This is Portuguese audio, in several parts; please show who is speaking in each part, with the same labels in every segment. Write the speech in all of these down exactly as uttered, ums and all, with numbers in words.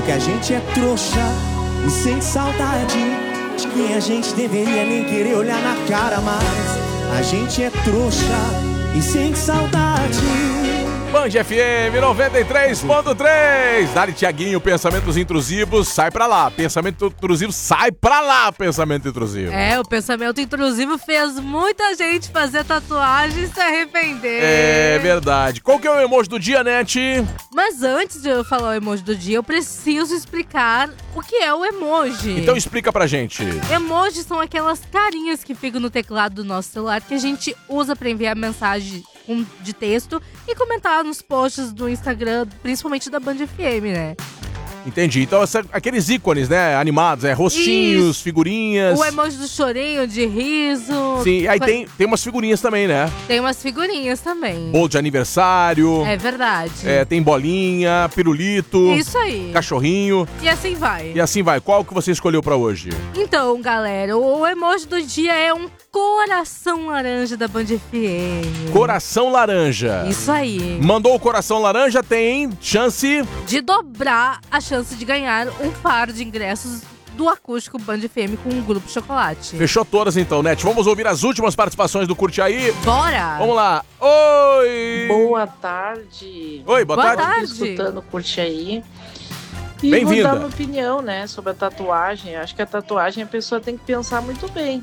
Speaker 1: que a gente é trouxa e sente saudade de quem a gente deveria nem querer olhar na cara mais. A gente é trouxa e sente saudade.
Speaker 2: Band F M noventa e três ponto três. Dali, Tiaguinho, pensamentos intrusivos, sai pra lá. Pensamento intrusivo, sai pra lá, pensamento intrusivo.
Speaker 3: É, o pensamento intrusivo fez muita gente fazer tatuagem e se arrepender.
Speaker 2: É verdade. Qual que é o emoji do dia, Net?
Speaker 3: Mas antes de eu falar o emoji do dia, eu preciso explicar o que é o emoji.
Speaker 2: Então explica pra gente.
Speaker 3: Emojis são aquelas carinhas que ficam no teclado do nosso celular que a gente usa pra enviar mensagem de texto e comentar nos posts do Instagram, principalmente da Band F M, né?
Speaker 2: Entendi. Então, essa, aqueles ícones, né, animados, é rostinhos,
Speaker 3: Isso.
Speaker 2: figurinhas.
Speaker 3: O emoji do chorinho, de riso.
Speaker 2: Sim, aí tem, tem umas figurinhas também, né?
Speaker 3: Tem umas figurinhas também.
Speaker 2: Bolo de aniversário.
Speaker 3: É verdade.
Speaker 2: É, tem bolinha, pirulito.
Speaker 3: Isso aí.
Speaker 2: Cachorrinho.
Speaker 3: E assim vai.
Speaker 2: E assim vai. Qual que você escolheu pra hoje?
Speaker 3: Então, galera, o emoji do dia é um coração laranja da Band F M.
Speaker 2: Coração laranja.
Speaker 3: Isso aí.
Speaker 2: Mandou o coração laranja, tem chance
Speaker 3: de dobrar a chance de ganhar um par de ingressos do acústico Band F M com o Grupo Chocolate.
Speaker 2: Fechou todas então, Net. Vamos ouvir as últimas participações do Curte Aí.
Speaker 3: Bora!
Speaker 2: Vamos lá. Oi!
Speaker 4: Boa tarde.
Speaker 2: Oi, boa,
Speaker 3: boa
Speaker 2: tarde.
Speaker 3: tarde.
Speaker 4: Escutando o Curte Aí. E
Speaker 2: Bem-vinda.
Speaker 4: vou dar uma opinião, né, sobre a tatuagem. Acho que a tatuagem a pessoa tem que pensar muito bem.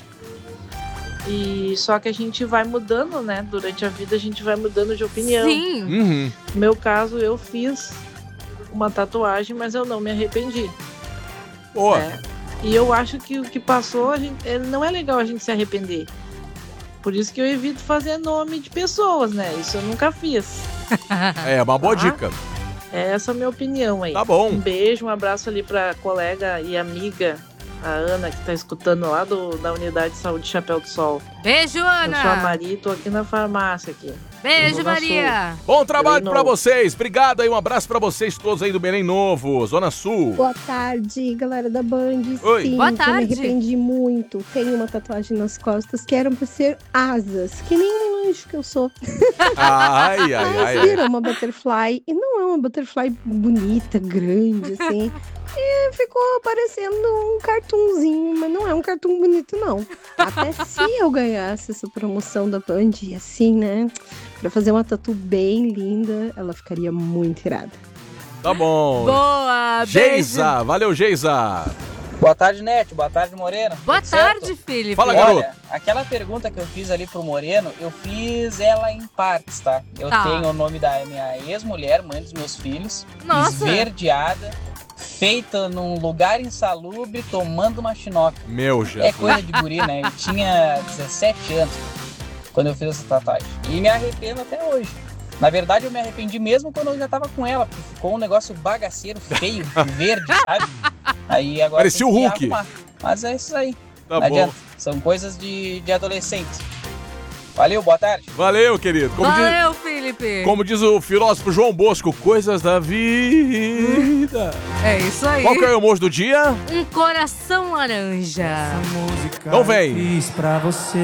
Speaker 4: E só que a gente vai mudando, né? Durante a vida a gente vai mudando de opinião.
Speaker 3: Sim.
Speaker 2: Uhum.
Speaker 4: No meu caso, eu fiz uma tatuagem, mas eu não me arrependi.
Speaker 2: Boa.
Speaker 4: Né? E eu acho que o que passou, a gente, não é legal a gente se arrepender. Por isso que eu evito fazer nome de pessoas, né? Isso eu nunca fiz.
Speaker 2: É, uma boa
Speaker 4: Tá?
Speaker 2: dica.
Speaker 4: É essa a minha opinião aí.
Speaker 2: Tá bom.
Speaker 4: Um beijo, um abraço ali pra colega e amiga, a Ana, que tá escutando lá do, da Unidade de Saúde Chapéu do Sol.
Speaker 3: Beijo, Ana.
Speaker 4: Eu sou a Mari, tô aqui na farmácia aqui.
Speaker 3: Beijo,
Speaker 4: Zona
Speaker 3: Maria.
Speaker 4: Sul.
Speaker 2: Bom trabalho
Speaker 4: Belém
Speaker 2: pra
Speaker 4: Novo.
Speaker 2: vocês. Obrigado aí, um abraço pra vocês todos aí do Belém Novo, Zona Sul.
Speaker 5: Boa tarde, galera da Band.
Speaker 2: Oi.
Speaker 5: Sim,
Speaker 3: Boa
Speaker 5: eu
Speaker 3: tarde.
Speaker 5: me arrependi muito. Tenho uma tatuagem nas costas que eram pra ser asas, que nem um anjo que eu sou.
Speaker 2: Ai, ai, ai.
Speaker 5: Mas
Speaker 2: ai.
Speaker 5: virou uma butterfly, e não é uma butterfly bonita, grande, assim. E ficou parecendo um cartunzinho, mas não é um cartoon bonito, não. Até se eu ganhasse essa promoção da Band, assim, né? Pra fazer uma tatu bem linda, ela ficaria muito irada.
Speaker 2: Tá bom.
Speaker 3: Boa, beijo.
Speaker 2: Geisa, valeu, Geisa.
Speaker 6: Boa tarde, Net. Boa tarde, Moreno.
Speaker 3: Boa
Speaker 6: Tudo certo?
Speaker 3: tarde, Felipe.
Speaker 2: Fala, garoto.
Speaker 6: Olha, aquela pergunta que eu fiz ali pro Moreno, eu fiz ela em partes, tá? Eu
Speaker 3: Tá.
Speaker 6: tenho o nome da minha ex-mulher, mãe dos meus filhos,
Speaker 3: Nossa.
Speaker 6: esverdeada, feita num lugar insalubre, tomando uma chinoca.
Speaker 2: Meu
Speaker 6: É
Speaker 2: Jesus.
Speaker 6: coisa de guri, né? Eu tinha dezessete anos quando eu fiz essa tatuagem. E me arrependo até hoje. Na verdade, eu me arrependi mesmo quando eu já tava com ela, porque ficou um negócio bagaceiro, feio, verde, sabe? Aí agora
Speaker 2: Parecia
Speaker 6: tem
Speaker 2: o
Speaker 6: que
Speaker 2: Hulk.
Speaker 6: arrumar. Mas é isso aí.
Speaker 2: Tá
Speaker 6: Não
Speaker 2: bom.
Speaker 6: adianta. São coisas de, de adolescente. Valeu, boa tarde.
Speaker 2: Valeu, querido. Como diz,
Speaker 3: Valeu, Felipe.
Speaker 2: como diz o filósofo João Bosco, coisas da vida.
Speaker 3: É isso aí.
Speaker 2: Qual que é o emoji do dia?
Speaker 3: Um coração laranja.
Speaker 2: Então vem.
Speaker 7: Fiz pra você,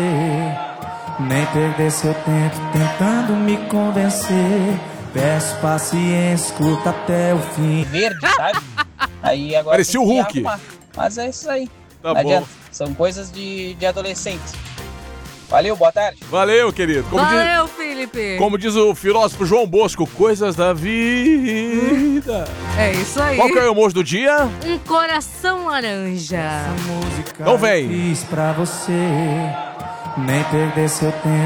Speaker 7: nem perder seu tempo tentando me convencer. Peço paciência, escuta até o fim.
Speaker 6: Verde, sabe? Aí agora
Speaker 2: Parecia
Speaker 6: tem
Speaker 2: o
Speaker 6: que
Speaker 2: Hulk.
Speaker 6: arrumar. Mas é isso aí.
Speaker 2: Tá
Speaker 6: Não
Speaker 2: bom.
Speaker 6: adianta. São coisas de, de adolescente. Valeu, boa tarde.
Speaker 2: Valeu, querido. Como diz,
Speaker 3: Valeu, Felipe.
Speaker 2: como diz o filósofo João Bosco, coisas da vida.
Speaker 3: É isso aí.
Speaker 2: Qual que é o emoji do dia?
Speaker 3: Um coração laranja.
Speaker 7: Música
Speaker 2: Então vem.
Speaker 7: Fiz pra você, nem perder seu tempo